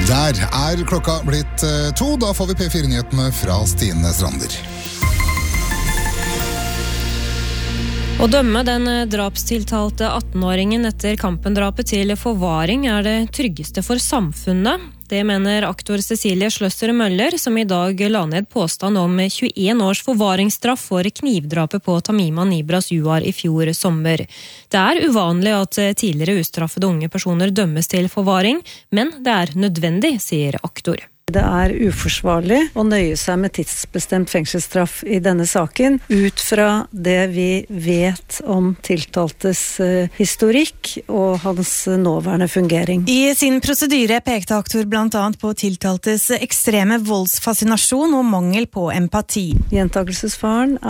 Der klokka blitt 2, da får vi P4-nyhetene fra Stine Strander. Å dømme den drapstiltalte 18-åringen etter kampendrapet til forvaring det tryggeste for samfunnet. Det mener aktor Cecilie Schløsser Møller, som i dag la ned påstand om 21 års forvaringsstraff for knivdrapet på Tamima Nibras Juar i fjor sommer. Det uvanlig at tidligere ustraffede unge personer dømmes til forvaring, men det nødvendig, sier aktor. Det uforsvarlig å nøye seg med tidsbestemt fengselsstraff i denne saken, ut fra det vi vet om tiltaltes historikk og hans nåværende fungering. I sin prosedyre pekte aktor blant annet på tiltaltes ekstreme voldsfascinasjon og mangel på empati. Gjentakelsesfaren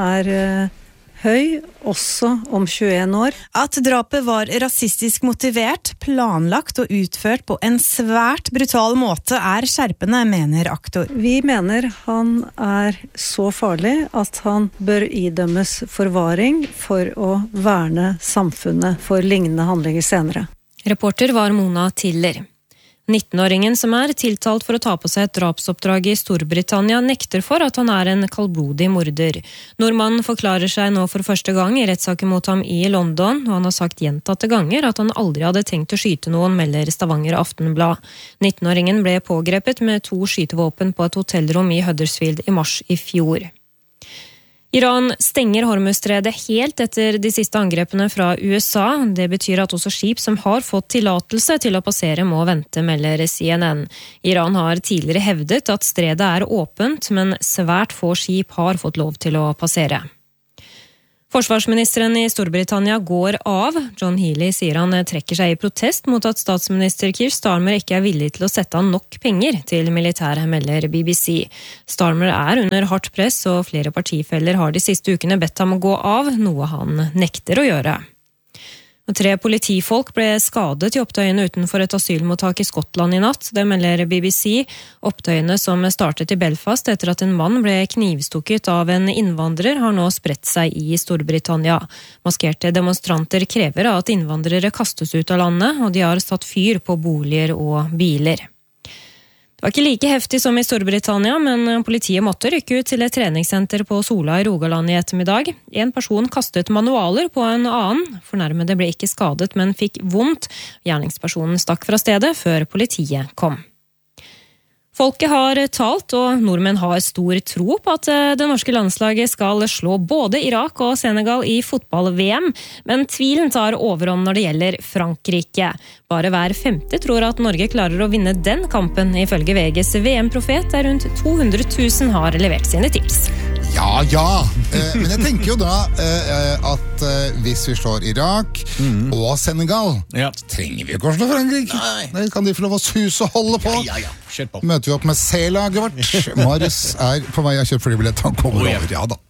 høy, også om 21 år. At drapet var rasistisk motivert, planlagt og utført på en svært brutal måte skjerpende, mener aktor. Vi mener han så farlig at han bør idømmes forvaring for å verne samfunnet for lignende handlinger senere. Reporter var Mona Tiller. 19-åringen som tiltalt for å ta på seg et drapsoppdrag i Storbritannia nekter for at han en kaldblodig morder. Nordmannen forklarer seg nå for første gang i rettssaken mot ham i London, og han har sagt gjentatte ganger at han aldri hadde tenkt å skyte noen, melder Stavanger Aftenblad. 19-åringen ble pågrepet med 2 skytevåpen på et hotellrom i Huddersfield i mars i fjor. Iran stenger Hormuzstredet helt etter de siste angrepene fra USA. Det betyr at også skip som har fått tillatelse til å passere må vente, melder CNN. Iran har tidligere hevdet at stredet åpent, men svært få skip har fått lov til å passere. Forsvarsministeren i Storbritannia går av. John Healey sier han trekker seg i protest mot at statsminister Keir Starmer ikke villig til å sette av nok penger til militæret, melder BBC. Starmer under hardt press, og flere partifeller har de siste ukene bedt ham å gå av, noe han nekter å gjøre. 3 politifolk ble skadet i opptøyene utenfor et asylmottak i Skottland i natt. Det melder BBC. Opptøyene som startet i Belfast etter at en mann ble knivstukket av en innvandrer, har nå spredt seg i Storbritannia. Maskerte demonstranter krever at innvandrere kastes ut av landet, og de har satt fyr på boliger og biler. Det var ikke like heftig som i Storbritannia, men politiet måtte rykke ut til et treningssenter på Sola i Rogaland i ettermiddag. En person kastet manualer på en annen. Fornærmede ble ikke skadet, men fikk vondt. Gjerningspersonen stakk fra stedet før politiet kom. Folket har talt, og nordmenn har stor tro på at det norske landslaget skal slå både Irak og Senegal i fotball-VM, men tvilen tar overhånd når det gjelder Frankrike. Bare hver 5. tror at Norge klarer å vinne den kampen. Ifølge VGs VM-profet rundt 200 000 har levert sine tips. Ja. Men jeg tenker jo da at hvis vi slår Irak og Senegal, så trenger vi jo ikke å slå Frankrike. Nei. Kan de få lov å suse og holde på? Ja. Kjør på. Møter vi opp med C-laget vårt. Marius på vei, jeg har kjøpt flybillett, han kommer over, ja da.